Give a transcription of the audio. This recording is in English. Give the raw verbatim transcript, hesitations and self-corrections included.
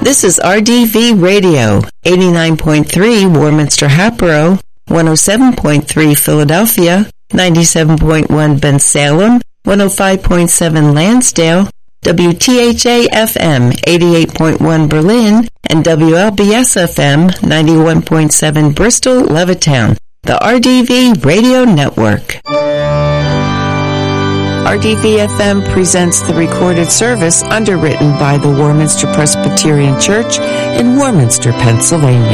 This is R D V Radio, eighty-nine point three Warminster Hatboro, one oh seven point three Philadelphia, ninety-seven point one Bensalem, one oh five point seven Lansdale, W T H A F M eighty-eight point one Berlin, and W L B S F M ninety-one point seven Bristol, Levittown, the R D V Radio Network. R D V F M presents the recorded service underwritten by the Warminster Presbyterian Church in Warminster, Pennsylvania.